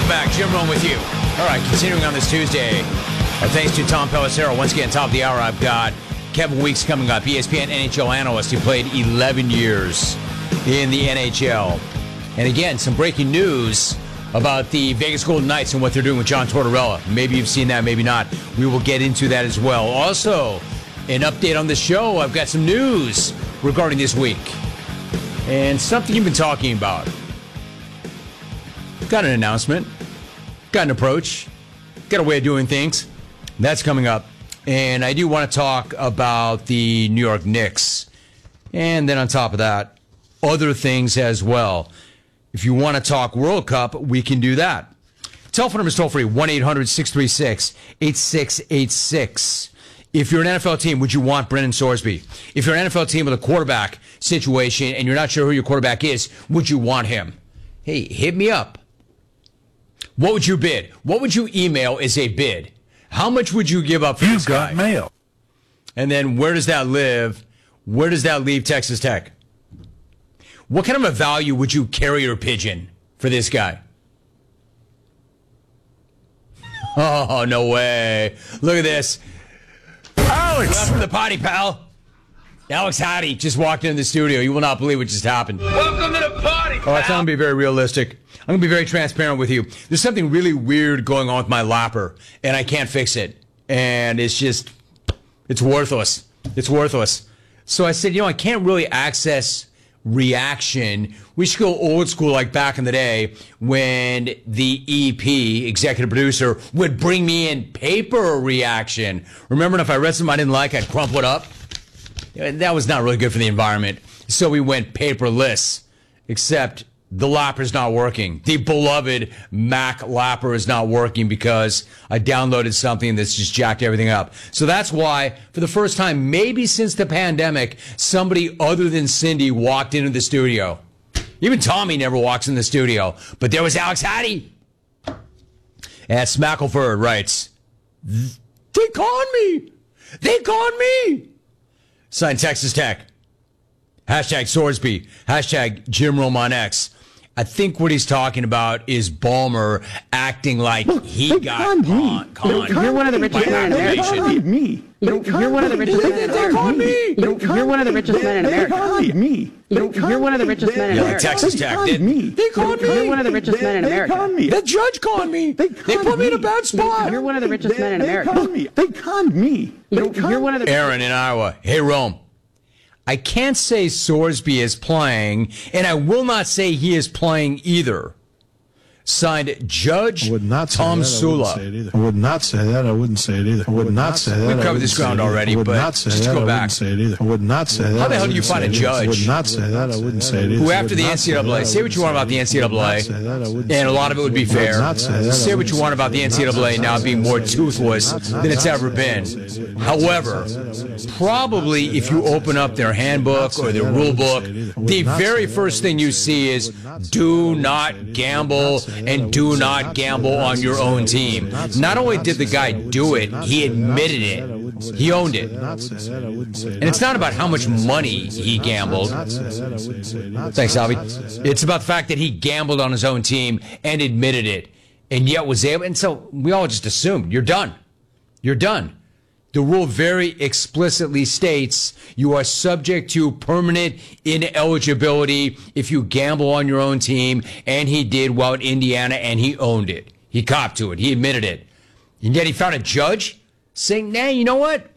Welcome back. Jim Rome with you. All right, continuing on this Tuesday. Thanks to Tom Pelissero. Once again, top of the hour, I've got Kevin Weeks coming up, ESPN NHL analyst who played 11 years in the NHL. And again, some breaking news about the Vegas Golden Knights and what they're doing with John Tortorella. Maybe you've seen that, maybe not. We will get into that as well. Also, an update on the show. I've got some news regarding this week. And something you've been talking about. Got an announcement. Got an approach. Got a way of doing things. That's coming up. And I do want to talk about the New York Knicks. And then on top of that, other things as well. If you want to talk World Cup, we can do that. Telephone number is toll free, 1-800-636-8686. If you're an NFL team, would you want Brendan Sorsby? If you're an NFL team with a quarterback situation and you're not sure who your quarterback is, would you want him? Hey, hit me up. What would you bid? What would you email as a bid? How much would you give up for this guy? You got mail. And then where does that live? Where does that leave Texas Tech? What kind of a value would you carry or pigeon for this guy? Oh, no way. Look at this. Alex! Welcome to the potty, pal. Alex Hattie just walked into the studio. You will not believe what just happened. Welcome to the party, pal. All right, so I'm going to be very realistic. I'm going to be very transparent with you. There's something really weird going on with my lapper, and I can't fix it. And it's just, it's worthless. It's worthless. So I said, I can't really access reaction. We should go old school like back in the day when the EP, executive producer, would bring me in paper reaction. Remember, if I read something I didn't like, I'd crumple it up. That was not really good for the environment. So we went paperless, except the lapper's not working. The beloved Mac lapper is not working because I downloaded something that's just jacked everything up. So that's why, for the first time, maybe since the pandemic, somebody other than Cindy walked into the studio. Even Tommy never walks in the studio. But there was Alex Hattie. And Smackleford writes, they conned me. They conned me. Signed Texas Tech. Hashtag Sorsby. Hashtag Jim Rome on X. I think what he's talking about is Ballmer acting like he got conned. You're one of the richest men in America. You're one of the richest men in America. You're one of the richest men in America. You're one of the richest men in America. Texas Tech did. They conned me. You're one of the richest men in America. The judge conned me. They put me in a bad spot. You're one of the richest men in America. They conned me. You're one of the. Aaron in Iowa. Hey, Rome. I can't say Sorsby is playing, and I will not say he is playing either. Signed Judge Tom Sula. I would not say that. I wouldn't say it either. I would not say that. We've covered this ground already, but just go back. I wouldn't say that. How the hell do you find a judge? I would not say that. I wouldn't say it either. Who after the NCAA, say what you want about the NCAA, and a lot of it would be fair. Say what you want about the NCAA now being more toothless than it's ever been. However, probably if you open up their handbook or their rule book, the very first thing you see is do not gamble and do not gamble on your own team. Not only did the guy do it, he admitted it. He owned it. And it's not about how much money he gambled. Thanks, Avi. It's about the fact that he gambled on his own team and admitted it, and yet was able. And so we all just assumed, you're done. You're done. The rule very explicitly states you are subject to permanent ineligibility if you gamble on your own team, and he did while in Indiana, and he owned it. He copped to it. He admitted it. And yet he found a judge saying, nah, you know what?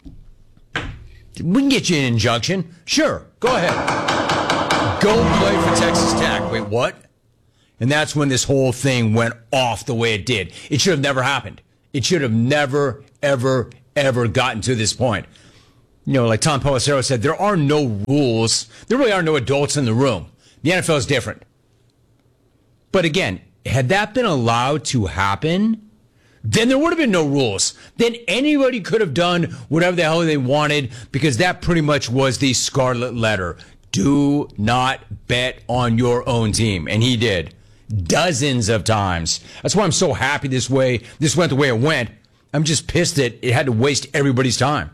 We can get you an injunction. Sure, go ahead. Go play for Texas Tech. Wait, what? And that's when this whole thing went off the way it did. It should have never happened. It should have never, ever gotten to this point. Like Tom Pelissero said, there are no rules. There really are no adults in the room. The NFL is different. But again, had that been allowed to happen, then there would have been no rules. Then anybody could have done whatever the hell they wanted, because that pretty much was the scarlet letter. Do not bet on your own team. And he did. Dozens of times. That's why I'm so happy this went the way it went. I'm just pissed that it had to waste everybody's time.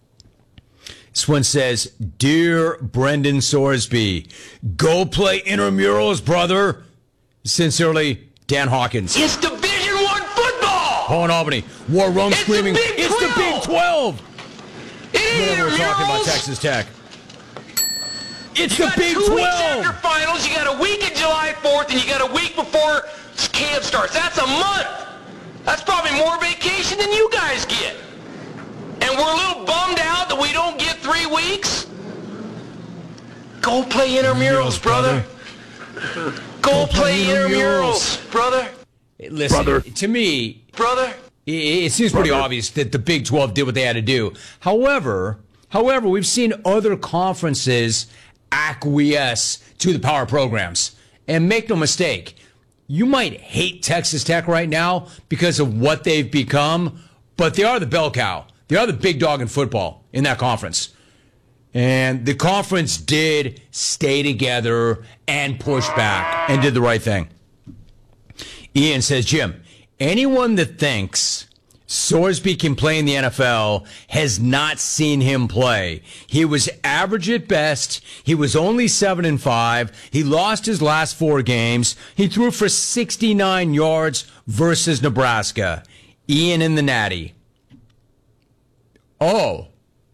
This one says, Dear Brendan Sorsby, go play intramurals, brother. Sincerely, Dan Hawkins. It's Division I football. Paul in Albany. War Rome It's screaming. the Big It's the 12. Big 12. It ain't We're talking about intramurals. Texas Tech. It's You the got Big 2 weeks 12. after finals. You got a week in July 4th, and you got a week before camp starts. That's a month. That's probably more vacation than you guys get. And we're a little bummed out that we don't get 3 weeks. Go play intramurals, brother. Go play intramurals, brother. Listen, to me, Brother. it seems pretty obvious that the Big 12 did what they had to do. However, we've seen other conferences acquiesce to the power programs. And make no mistake, you might hate Texas Tech right now because of what they've become, but they are the bell cow. They are the big dog in football in that conference. And the conference did stay together and push back and did the right thing. Ian says, Jim, anyone that thinks Sorsby can play in the NFL has not seen him play. He was average at best. He was only 7-5. He lost his last 4 games. He threw for 69 yards versus Nebraska. Ian in the Natty. Oh,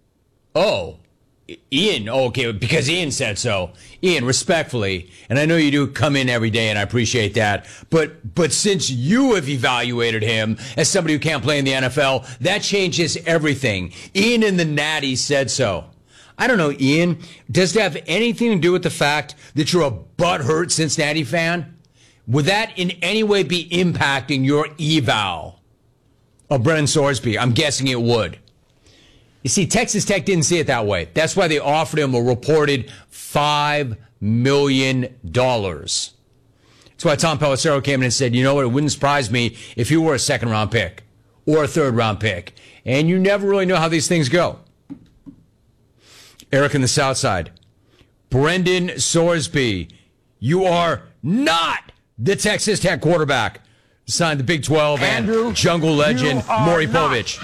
Ian, okay, because Ian said so. Ian, respectfully, and I know you do come in every day, and I appreciate that, but since you have evaluated him as somebody who can't play in the NFL, that changes everything. Ian in the Natty said so. I don't know, Ian, does it have anything to do with the fact that you're a butthurt Cincinnati fan? Would that in any way be impacting your eval of Brennan Sorsby? I'm guessing it would. You see, Texas Tech didn't see it that way. That's why they offered him a reported $5 million. That's why Tom Pelissero came in and said, you know what, it wouldn't surprise me if you were a second-round pick or a third-round pick. And you never really know how these things go. Eric in the South Side. Brendan Sorsby, you are not the Texas Tech quarterback. Signed the Big 12 Andrew, and jungle legend Maury Povich.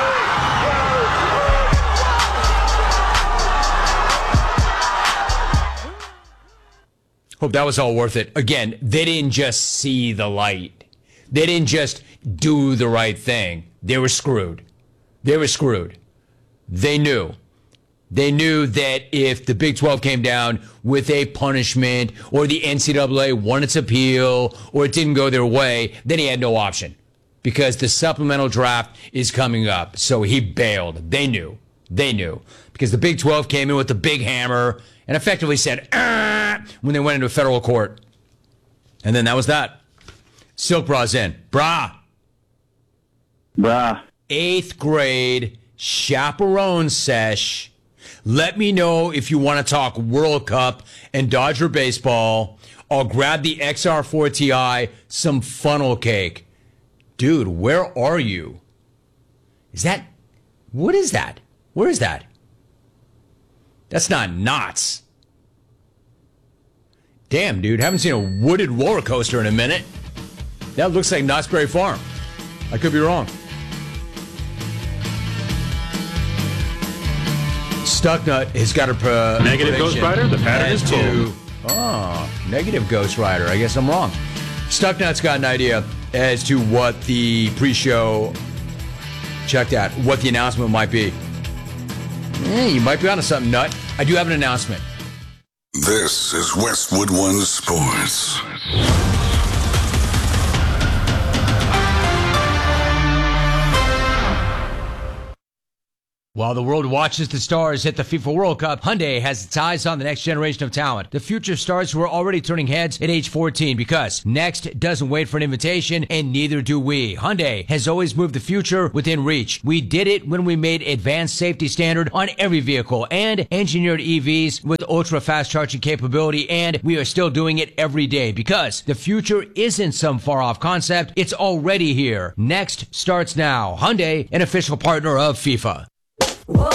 Hope that was all worth it. Again, they didn't just see the light. They didn't just do the right thing. They were screwed. They were screwed. They knew. They knew that if the Big 12 came down with a punishment or the NCAA won its appeal or it didn't go their way, then he had no option because the supplemental draft is coming up. So he bailed. They knew. They knew because the Big 12 came in with the big hammer and effectively said, when they went into federal court. And then that was that. Silk Bra's in. Bra. 8th grade chaperone sesh. Let me know if you want to talk World Cup and Dodger baseball. I'll grab the XR4 Ti, some funnel cake. Dude, where are you? What is that? Where is that? That's not Knott's. Damn, dude, haven't seen a wooded roller coaster in a minute. That looks like Knott's Berry Farm. I could be wrong. Stucknut has got a negative Ghost Rider. The pattern is pulled. Negative Ghost Rider. I guess I'm wrong. Stucknut's got an idea as to what the pre-show. Check that. What the announcement might be. You might be onto something, Nut. I do have an announcement. This is Westwood One Sports. While the world watches the stars hit the FIFA World Cup, Hyundai has its eyes on the next generation of talent. The future stars who are already turning heads at age 14 because next doesn't wait for an invitation and neither do we. Hyundai has always moved the future within reach. We did it when we made advanced safety standard on every vehicle and engineered EVs with ultra fast charging capability, and we are still doing it every day because the future isn't some far off concept. It's already here. Next starts now. Hyundai, an official partner of FIFA.